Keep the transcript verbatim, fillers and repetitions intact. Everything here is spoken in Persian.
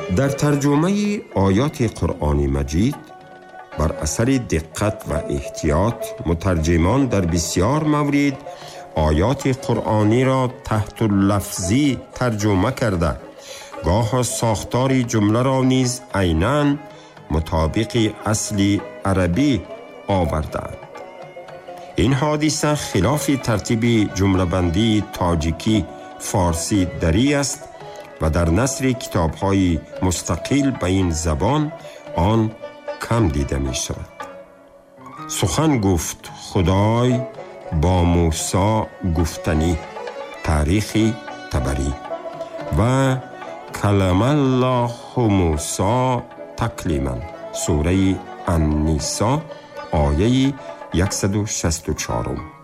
در ترجمه آیات قرآن مجید بر اثر دقت و احتیاط مترجمان در بسیار مورد آیات قرآنی را تحت لفظی ترجمه کرده، گاه ساختار جمله را نیز عیناً مطابق اصل عربی آوردند. این حادثه خلاف ترتیب جمله بندی تاجیکی فارسی دری است و در نثر کتاب‌های مستقل به این زبان آن کم دیده می شود. سخن گفت خدای با موسی گفتنی، تاریخ طبری. و کلم الله موسی تکلیما، سوره النساء آیه صد و شصت و چهار.